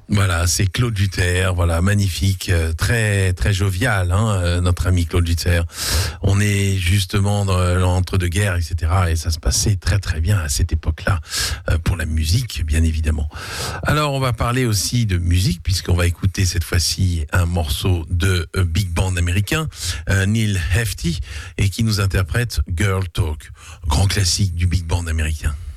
Voilà, c'est Claude Luther, voilà, magnifique, très très jovial, notre ami Claude Luther. On est justement dans l'entre-deux-guerres, etc. Et ça se passait très très bien à cette époque-là, pour la musique, bien évidemment. Alors, on va parler aussi de musique, puisqu'on va écouter cette fois-ci un morceau de big band américain, Neil Hefti, et qui nous interprète Girl Talk, grand classique du big band américain.